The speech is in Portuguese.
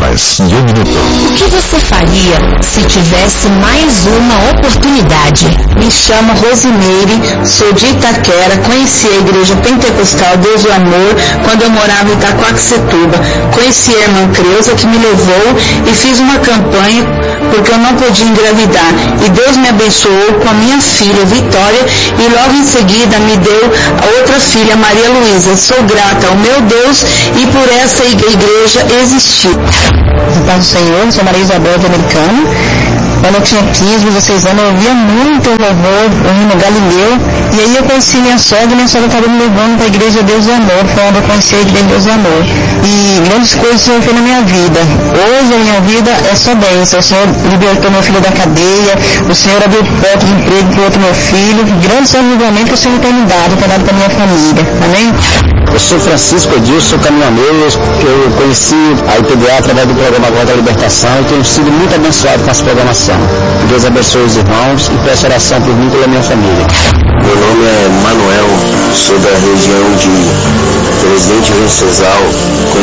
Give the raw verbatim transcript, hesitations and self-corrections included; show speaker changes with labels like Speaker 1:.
Speaker 1: espirituais em um minuto.
Speaker 2: O que você faria se tivesse mais uma oportunidade?
Speaker 3: Me chamo Rosimeire, sou de Itaquera, conheci a Igreja Pentecostal Deus do Amor quando eu morava em Itaquaquecetuba. Conheci a irmã Creuza que me levou e fiz uma campanha porque eu não podia engravidar. E Deus me abençoou com a minha filha Vitória e logo em seguida me deu a outra filha, Maria Luísa. Sou grata ao meu Deus e por essa igreja existir.
Speaker 4: Paz do Senhor, sou Maria Isabel de Americana. Quando eu tinha quinze, dezesseis anos, eu ouvia muito o louvor, o hino Galileu, e aí eu conheci minha sogra, e minha sogra estava me levando para a Igreja Deus do Amor, foi onde eu conheci a Igreja Deus do Amor. E grandes coisas o Senhor fez na minha vida. Hoje a minha vida é só bênção. O Senhor libertou meu filho da cadeia, o Senhor abriu porta de emprego para o outro meu filho. Grandes são os livramentos que o Senhor tem me dado, tem dado para minha família. Amém?
Speaker 5: Eu sou Francisco Edilson, caminhoneiro, eu conheci a I P D A através do programa Agora da Libertação e tenho sido muito abençoado com essa programação. Deus abençoe os irmãos e peço oração por mim e pela minha família.
Speaker 6: Meu nome é Manuel, sou da região de Presidente Venceslau.